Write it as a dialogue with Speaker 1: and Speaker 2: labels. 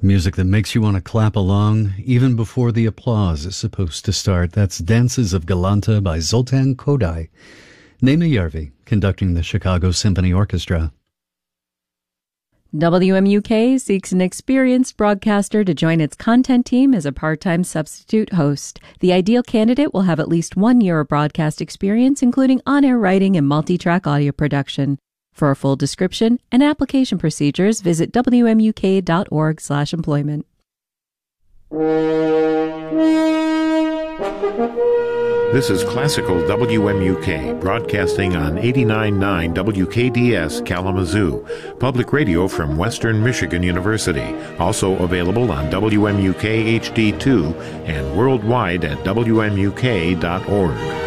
Speaker 1: Music that makes you want to clap along even before the applause is supposed to start. That's Dances of Galanta by Zoltan Kodály. Naima Järvi conducting the Chicago Symphony Orchestra.
Speaker 2: WMUK seeks an experienced broadcaster to join its content team as a part-time substitute host. The ideal candidate will have at least 1 year of broadcast experience, including on-air writing and multi-track audio production. For a full description and application procedures, visit wmuk.org/employment.
Speaker 3: This is Classical WMUK, broadcasting on 89.9 WKDS Kalamazoo, public radio from Western Michigan University. Also available on WMUK HD2 and worldwide at WMUK.org.